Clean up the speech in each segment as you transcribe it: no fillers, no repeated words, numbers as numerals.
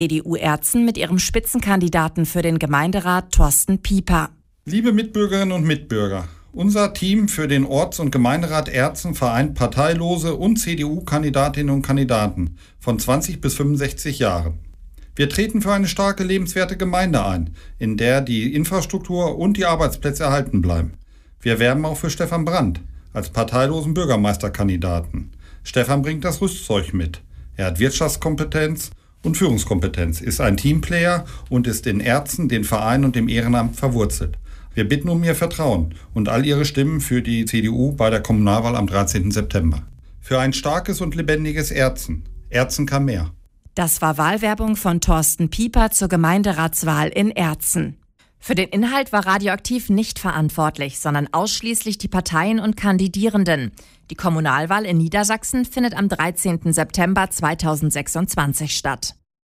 CDU Erzen mit ihrem Spitzenkandidaten für den Gemeinderat Thorsten Pieper. Liebe Mitbürgerinnen und Mitbürger, unser Team für den Orts- und Gemeinderat Erzen vereint Parteilose und CDU-Kandidatinnen und Kandidaten von 20 bis 65 Jahren. Wir treten für eine starke, lebenswerte Gemeinde ein, in der die Infrastruktur und die Arbeitsplätze erhalten bleiben. Wir werben auch für Stefan Brandt als parteilosen Bürgermeisterkandidaten. Stefan bringt das Rüstzeug mit. Er hat Wirtschaftskompetenz und Führungskompetenz, ist ein Teamplayer und ist in Erzen, den Verein und dem Ehrenamt verwurzelt. Wir bitten um Ihr Vertrauen und all Ihre Stimmen für die CDU bei der Kommunalwahl am 13. September. Für ein starkes und lebendiges Erzen. Erzen kann mehr. Das war Wahlwerbung von Thorsten Pieper zur Gemeinderatswahl in Erzen. Für den Inhalt war Radioaktiv nicht verantwortlich, sondern ausschließlich die Parteien und Kandidierenden. Die Kommunalwahl in Niedersachsen findet am 13. September 2026 statt.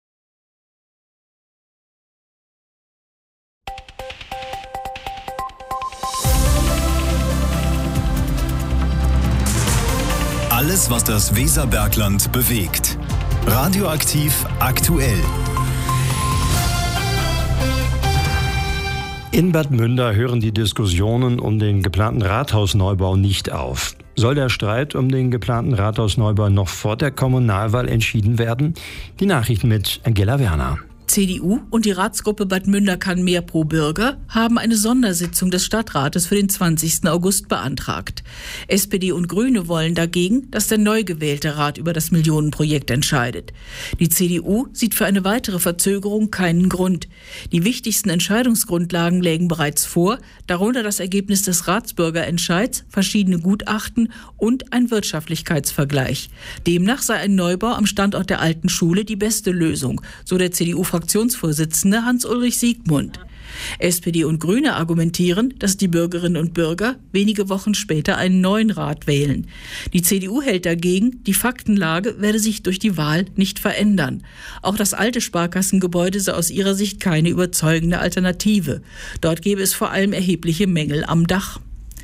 Alles, was das Weserbergland bewegt. Radioaktiv aktuell. In Bad Münder hören die Diskussionen um den geplanten Rathausneubau nicht auf. Soll der Streit um den geplanten Rathausneubau noch vor der Kommunalwahl entschieden werden? Die Nachrichten mit Angela Werner. CDU und die Ratsgruppe Bad Münder kann mehr pro Bürger haben eine Sondersitzung des Stadtrates für den 20. August beantragt. SPD und Grüne wollen dagegen, dass der neu gewählte Rat über das Millionenprojekt entscheidet. Die CDU sieht für eine weitere Verzögerung keinen Grund. Die wichtigsten Entscheidungsgrundlagen lägen bereits vor, darunter das Ergebnis des Ratsbürgerentscheids, verschiedene Gutachten und ein Wirtschaftlichkeitsvergleich. Demnach sei ein Neubau am Standort der alten Schule die beste Lösung, so der CDU-Fraktionsvorsitzende Hans-Ulrich Siegmund. SPD und Grüne argumentieren, dass die Bürgerinnen und Bürger wenige Wochen später einen neuen Rat wählen. Die CDU hält dagegen, die Faktenlage werde sich durch die Wahl nicht verändern. Auch das alte Sparkassengebäude sei aus ihrer Sicht keine überzeugende Alternative. Dort gäbe es vor allem erhebliche Mängel am Dach.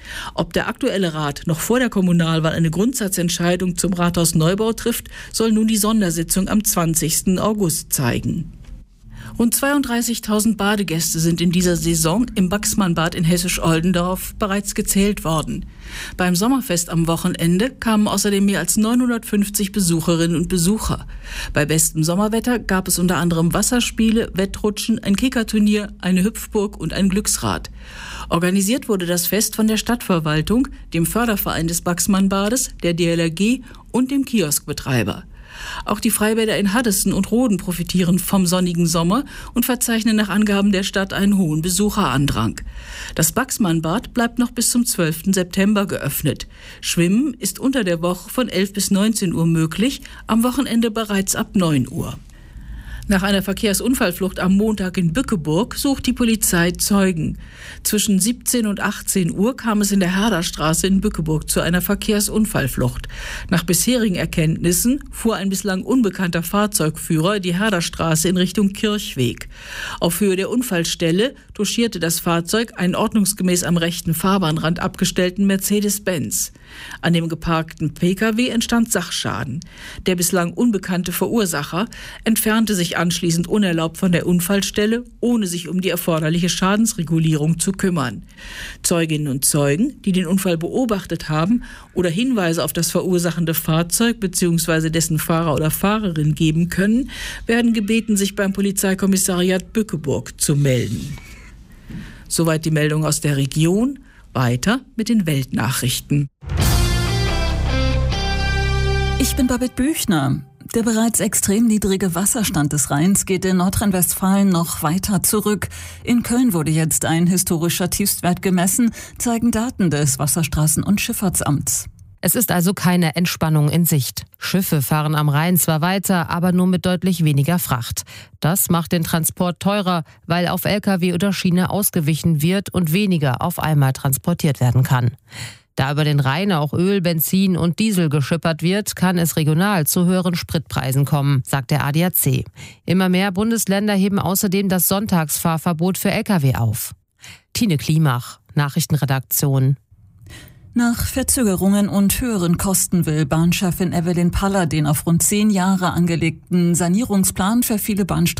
Ob der aktuelle Rat noch vor der Kommunalwahl eine Grundsatzentscheidung zum Rathausneubau trifft, soll nun die Sondersitzung am 20. August zeigen. Rund 32.000 Badegäste sind in dieser Saison im Baxmannbad in Hessisch-Oldendorf bereits gezählt worden. Beim Sommerfest am Wochenende kamen außerdem mehr als 950 Besucherinnen und Besucher. Bei bestem Sommerwetter gab es unter anderem Wasserspiele, Wettrutschen, ein Kickerturnier, eine Hüpfburg und ein Glücksrad. Organisiert wurde das Fest von der Stadtverwaltung, dem Förderverein des Baxmannbades, der DLRG und dem Kioskbetreiber. Auch die Freibäder in Haddesen und Roden profitieren vom sonnigen Sommer und verzeichnen nach Angaben der Stadt einen hohen Besucherandrang. Das Baxmannbad bleibt noch bis zum 12. September geöffnet. Schwimmen ist unter der Woche von 11 bis 19 Uhr möglich, am Wochenende bereits ab 9 Uhr. Nach einer Verkehrsunfallflucht am Montag in Bückeburg sucht die Polizei Zeugen. Zwischen 17 und 18 Uhr kam es in der Herderstraße in Bückeburg zu einer Verkehrsunfallflucht. Nach bisherigen Erkenntnissen fuhr ein bislang unbekannter Fahrzeugführer die Herderstraße in Richtung Kirchweg. Auf Höhe der Unfallstelle touchierte das Fahrzeug einen ordnungsgemäß am rechten Fahrbahnrand abgestellten Mercedes-Benz. An dem geparkten Pkw entstand Sachschaden. Der bislang unbekannte Verursacher entfernte sich anschließend unerlaubt von der Unfallstelle, ohne sich um die erforderliche Schadensregulierung zu kümmern. Zeuginnen und Zeugen, die den Unfall beobachtet haben oder Hinweise auf das verursachende Fahrzeug bzw. dessen Fahrer oder Fahrerin geben können, werden gebeten, sich beim Polizeikommissariat Bückeburg zu melden. Soweit die Meldung aus der Region. Weiter mit den Weltnachrichten. Ich bin Babette Büchner. Der bereits extrem niedrige Wasserstand des Rheins geht in Nordrhein-Westfalen noch weiter zurück. In Köln wurde jetzt ein historischer Tiefstwert gemessen, zeigen Daten des Wasserstraßen- und Schifffahrtsamts. Es ist also keine Entspannung in Sicht. Schiffe fahren am Rhein zwar weiter, aber nur mit deutlich weniger Fracht. Das macht den Transport teurer, weil auf Lkw oder Schiene ausgewichen wird und weniger auf einmal transportiert werden kann. Da über den Rhein auch Öl, Benzin und Diesel geschippert wird, kann es regional zu höheren Spritpreisen kommen, sagt der ADAC. Immer mehr Bundesländer heben außerdem das Sonntagsfahrverbot für Lkw auf. Tine Klimach, Nachrichtenredaktion. Nach Verzögerungen und höheren Kosten will Bahnchefin Evelyn Paller den auf rund 10 Jahre angelegten Sanierungsplan für viele Bahnstrecken